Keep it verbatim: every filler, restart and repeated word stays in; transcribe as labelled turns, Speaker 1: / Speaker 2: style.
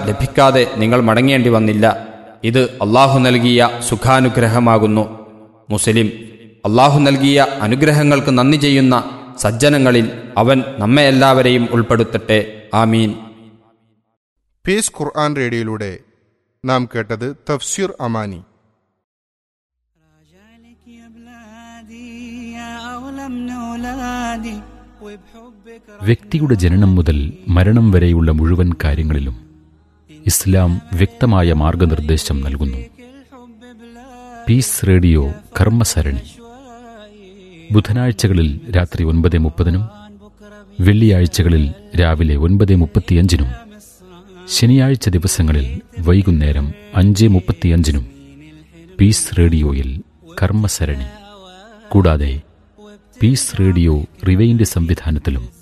Speaker 1: ലഭിക്കാതെ നിങ്ങൾ മടങ്ങേണ്ടി വന്നില്ല. ഇത് അള്ളാഹു നൽകിയ സുഖാനുഗ്രഹമാകുന്നു. മുസ്ലിം. അള്ളാഹു നൽകിയ അനുഗ്രഹങ്ങൾക്ക് നന്ദി ചെയ്യുന്ന സജ്ജനങ്ങളിൽ അവൻ നമ്മെ എല്ലാവരെയും ഉൾപ്പെടുത്തട്ടെ. ആമീൻ.
Speaker 2: പീസ് ഖുർആൻ റേഡിയോയിലൂടെ നാം കേട്ടത് തഫ്സീർ അമാനി.
Speaker 3: വ്യക്തിയുടെ ജനനം മുതൽ മരണം വരെയുള്ള മുഴുവൻ കാര്യങ്ങളിലും ഇസ്ലാം വ്യക്തമായ മാർഗനിർദ്ദേശം നൽകുന്നു. പീസ് റേഡിയോ കർമ്മസരണി ബുധനാഴ്ചകളിൽ രാത്രി ഒൻപത് മുപ്പതിനും വെള്ളിയാഴ്ചകളിൽ രാവിലെ ഒൻപത് മുപ്പത്തിയഞ്ചിനും ശനിയാഴ്ച ദിവസങ്ങളിൽ വൈകുന്നേരം അഞ്ച് മുപ്പത്തിയഞ്ചിനും പീസ് റേഡിയോയിൽ കർമ്മസരണി. കൂടാതെ പീസ് റേഡിയോ റിവൈൻഡ് സംവിധാനത്തിലും